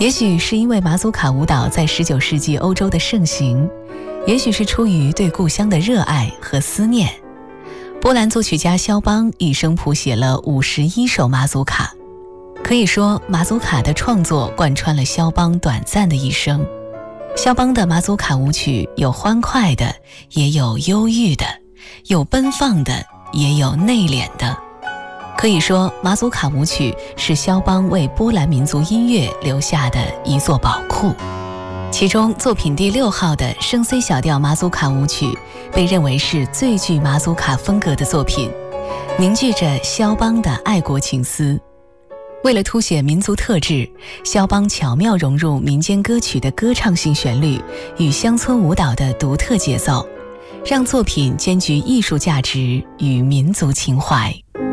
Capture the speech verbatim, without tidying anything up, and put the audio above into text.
也许是因为马祖卡舞蹈在十九世纪欧洲的盛行，也许是出于对故乡的热爱和思念，波兰作曲家肖邦一生谱写了五十一首马祖卡。可以说，马祖卡的创作贯穿了肖邦短暂的一生。肖邦的马祖卡舞曲有欢快的，也有忧郁的，有奔放的，也有内敛的。可以说，马祖卡舞曲是肖邦为波兰民族音乐留下的一座宝库。其中作品第六号的升 C 小调马祖卡舞曲被认为是最具马祖卡风格的作品，凝聚着肖邦的爱国情思。为了凸显民族特质，肖邦巧妙融入民间歌曲的歌唱性旋律与乡村舞蹈的独特节奏，让作品兼具艺术价值与民族情怀。